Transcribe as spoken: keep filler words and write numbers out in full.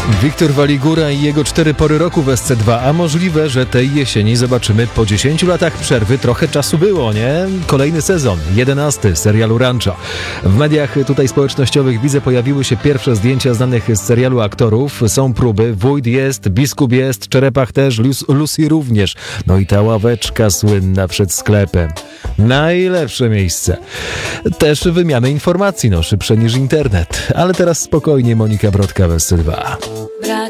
Wiktor Waligura i jego cztery pory roku w S C dwa, a możliwe, że tej jesieni zobaczymy po dziesięciu latach przerwy. Trochę czasu było, nie? Kolejny sezon, jedenasty serialu Rancho. W mediach tutaj społecznościowych widzę, pojawiły się pierwsze zdjęcia znanych z serialu aktorów. Są próby, wójt jest, biskup jest, Czerepach też, Lucy również. No i ta ławeczka słynna przed sklepem. Najlepsze miejsce. Też wymiany informacji, no szybsze niż internet. Ale teraz spokojnie, Monika Brodka w S C dwa.